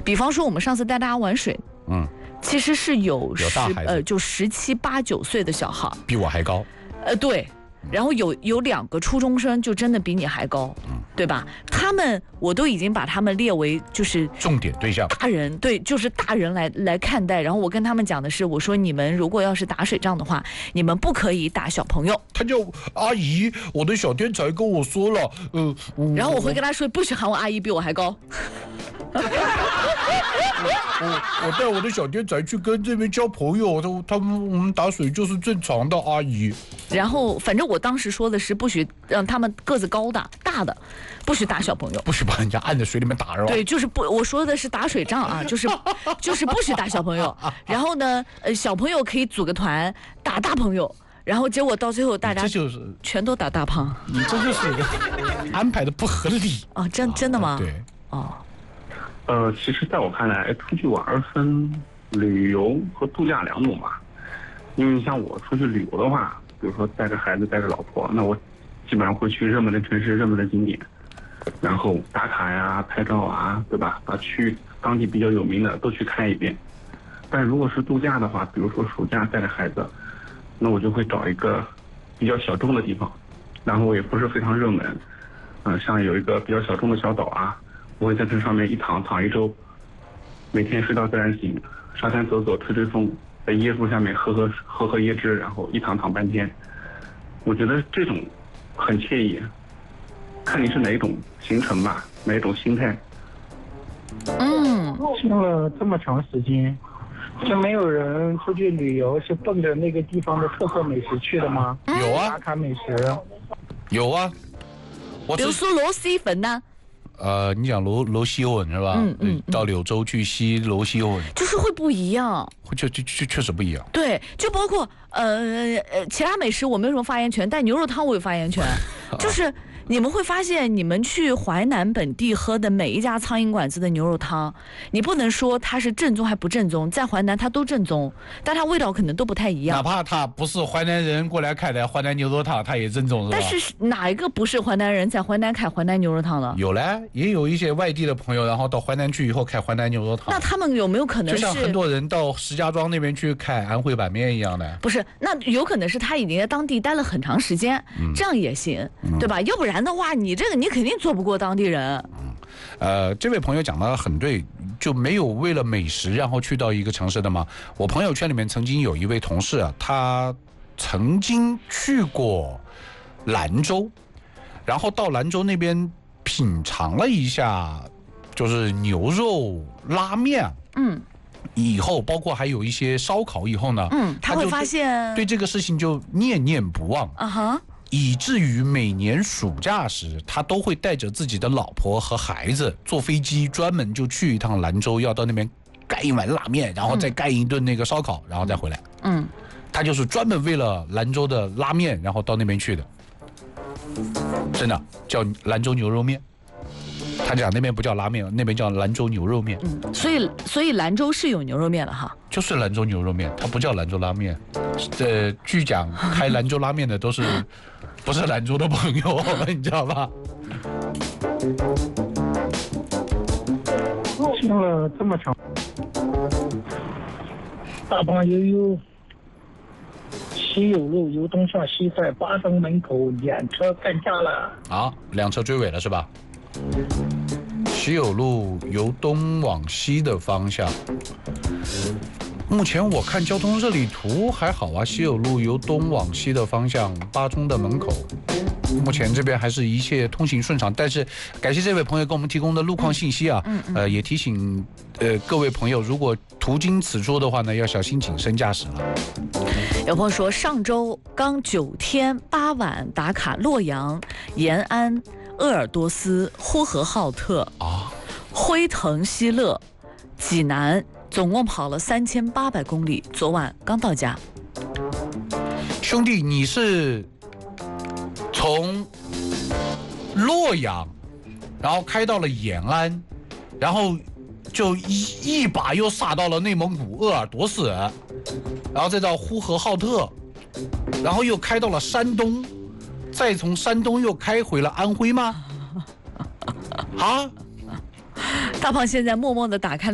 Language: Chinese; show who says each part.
Speaker 1: 比方说我们上次带大家玩水，其实是有就17、8、9岁的小孩，
Speaker 2: 比我还高。
Speaker 1: 对。然后有2个初中生就真的比你还高，对吧？他们我都已经把他们列为就是
Speaker 2: 重点对象，
Speaker 1: 大人，对，就是大人来看待。然后我跟他们讲的是，我说你们如果要是打水仗的话，你们不可以打小朋友。
Speaker 2: 他叫阿姨，我的小天才跟我说了，
Speaker 1: 然后我会跟他说，不许喊我阿姨，比我还高。
Speaker 2: 我带我的小天才去跟这边交朋友，我们打水就是正常的，阿姨。
Speaker 1: 然后反正我当时说的是不许让他们个子高大的，不许打小朋友，
Speaker 2: 不许把人家按在水里面打，是吧？
Speaker 1: 对，就是不，我说的是打水仗啊，就是不许打小朋友。然后呢，小朋友可以组个团打大朋友。然后结果到最后大家
Speaker 2: 这就是
Speaker 1: 全都打大胖，
Speaker 2: 你这就是安排的不合理
Speaker 1: 哦，真的吗？
Speaker 2: 对，
Speaker 1: 哦。
Speaker 3: 其实在我看来，出去玩分旅游和度假2种吧。因为你像我出去旅游的话，比如说带着孩子带着老婆，那我基本上会去热门的城市、热门的景点，然后打卡呀、拍照啊，对吧？把去当地比较有名的都去看一遍。但如果是度假的话，比如说暑假带着孩子，那我就会找一个比较小众的地方，然后也不是非常热门，像有一个比较小众的小岛啊，我会在这上面一躺1周，每天睡到自然醒，沙滩走走，吹吹风，在椰树下面喝椰汁，然后一躺半天。我觉得这种很惬意，看你是哪一种行程吧，哪一种心态。
Speaker 4: 去了这么长时间，就没有人出去旅游是奔着那个地方的特色美食去的吗？
Speaker 2: 有啊，
Speaker 4: 打卡美食。
Speaker 2: 有啊，
Speaker 1: 比如说螺蛳粉呢？
Speaker 2: 你讲螺蛳粉是吧？到柳州去吸螺蛳粉，
Speaker 1: 就是会不一样，
Speaker 2: 就确实不一样。
Speaker 1: 对，就包括其他美食我没有什么发言权，但牛肉汤我有发言权，就是你们会发现，你们去淮南本地喝的每一家苍蝇馆子的牛肉汤，你不能说它是正宗还不正宗，在淮南它都正宗，但它味道可能都不太一样。
Speaker 2: 哪怕它不是淮南人过来开的淮南牛肉汤，它也正宗，是吧？
Speaker 1: 但是哪一个不是淮南人在淮南开淮南牛肉汤的？
Speaker 2: 有嘞，也有一些外地的朋友，然后到淮南去以后开淮南牛肉汤。
Speaker 1: 那他们有没有可能是
Speaker 2: 就像很多人到石家庄那边去开安徽板面一样的？
Speaker 1: 不是，那有可能是他已经在当地待了很长时间，这样也行，对吧？要不然的话，你这个你肯定做不过当地人。
Speaker 2: 这位朋友讲得很对，就没有为了美食然后去到一个城市的吗？我朋友圈里面曾经有一位同事啊，他曾经去过兰州，然后到兰州那边品尝了一下，就是牛肉拉面，以后包括还有一些烧烤以后呢，
Speaker 1: 他会发现
Speaker 2: 对这个事情就念念不忘，以至于每年暑假时，他都会带着自己的老婆和孩子坐飞机，专门就去一趟兰州，要到那边干一碗拉面，然后再干一顿那个烧烤，然后再回来。他就是专门为了兰州的拉面，然后到那边去的。真的叫兰州牛肉面。他讲那边不叫拉面，那边叫兰州牛肉面。
Speaker 1: 所以兰州是有牛肉面的哈。
Speaker 2: 就是兰州牛肉面，它不叫兰州拉面。据讲开兰州拉面的都是不是兰州的朋友，你知道吧？
Speaker 4: 去了这么长，大胖悠悠，西友路由东向西，在巴登门口2车干架了。
Speaker 2: 啊，2车追尾了是吧？西友路由东往西的方向，目前我看交通热力图还好啊，西友路由东往西的方向，巴中的门口，目前这边还是一切通行顺畅。但是感谢这位朋友给我们提供的路况信息啊，也提醒各位朋友，如果途经此处的话呢，要小心谨慎驾驶了。
Speaker 1: 有朋友说，上周刚9天8晚打卡洛阳、延安、鄂尔多斯、呼和浩特、辉腾西勒、济南，总共跑了3800公里，昨晚刚到家。
Speaker 2: 兄弟，你是从洛阳，然后开到了延安，然后就一把又杀到了内蒙古鄂尔多斯，然后再到呼和浩特，然后又开到了山东，再从山东又开回了安徽吗？啊！
Speaker 1: 大胖现在默默地打开